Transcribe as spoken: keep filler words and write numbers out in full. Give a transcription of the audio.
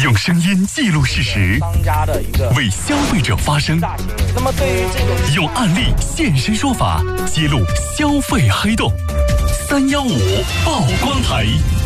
用声音记录事实， 商家的一个为消费者发声。 那么对于这种用案例现身说法，揭露消费黑洞。三幺五曝光台。